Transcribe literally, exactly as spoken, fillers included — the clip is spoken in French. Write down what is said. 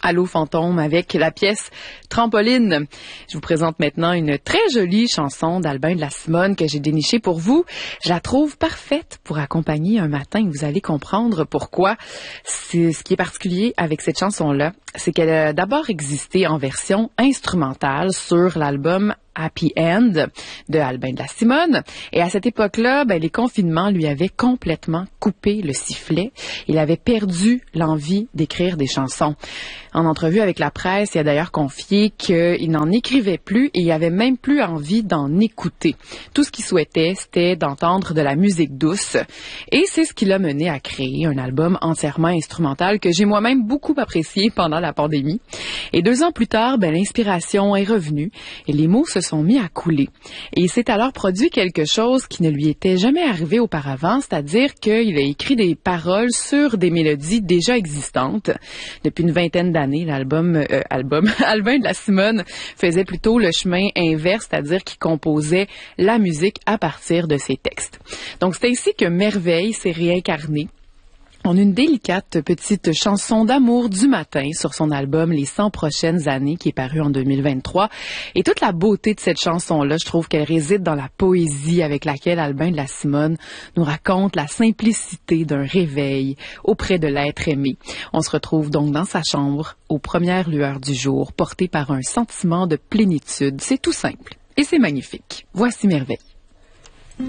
Allô Fantôme avec la pièce Trampoline. Je vous présente maintenant une très jolie chanson d'Albin de la Simone que j'ai dénichée pour vous. Je la trouve parfaite pour accompagner un matin. Vous allez comprendre pourquoi. C'est ce qui est particulier avec cette chanson-là, c'est qu'elle a d'abord existé en version instrumentale sur l'album Happy End de Albin de la Simone. Et à cette époque-là, ben, les confinements lui avaient complètement coupé le sifflet. Il avait perdu l'envie d'écrire des chansons. En entrevue avec la presse, il a d'ailleurs confié qu'il n'en écrivait plus et il avait même plus envie d'en écouter. Tout ce qu'il souhaitait, c'était d'entendre de la musique douce. Et c'est ce qui l'a mené à créer un album entièrement instrumental que j'ai moi-même beaucoup apprécié pendant la pandémie. Et deux ans plus tard, ben, l'inspiration est revenue et les mots se sont mis à couler. Et il s'est alors produit quelque chose qui ne lui était jamais arrivé auparavant, c'est-à-dire qu'il a écrit des paroles sur des mélodies déjà existantes. Depuis une vingtaine d'années, l'album euh, album Albin de la Simone faisait plutôt le chemin inverse, c'est-à-dire qu'il composait la musique à partir de ses textes. Donc c'est ainsi que Merveille s'est réincarné. On a une délicate petite chanson d'amour du matin sur son album Les cent prochaines années qui est paru en deux mille vingt-trois. Et toute la beauté de cette chanson-là, je trouve qu'elle réside dans la poésie avec laquelle Albin de la Simone nous raconte la simplicité d'un réveil auprès de l'être aimé. On se retrouve donc dans sa chambre aux premières lueurs du jour, porté par un sentiment de plénitude. C'est tout simple et c'est magnifique. Voici Merveille.